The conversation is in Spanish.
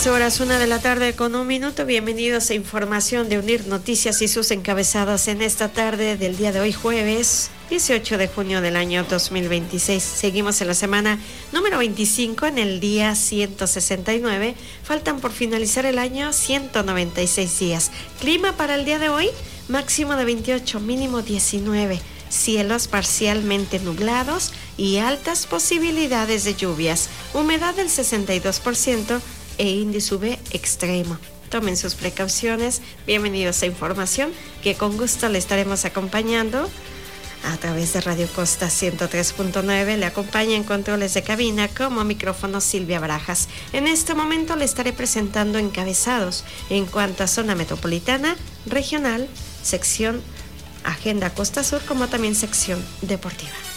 12 horas, 1 de la tarde con 1 minuto. Bienvenidos a Información de UNIR Noticias y sus encabezados en esta tarde del día de hoy, jueves 18 de junio del año 2026. Seguimos en la semana número 25, en el día 169. Faltan por finalizar el año 196 días. Clima para el día de hoy, máximo de 28, mínimo 19. Cielos parcialmente nublados y altas posibilidades de lluvias. Humedad del 62% e índice UV extremo. Tomen sus precauciones. Bienvenidos a Información, que con gusto le estaremos acompañando a través de Radio Costa 103.9. Le acompaña en controles de cabina como micrófono Silvia Barajas. En este momento le estaré presentando encabezados en cuanto a zona metropolitana, regional, sección Agenda Costa Sur, como también sección deportiva.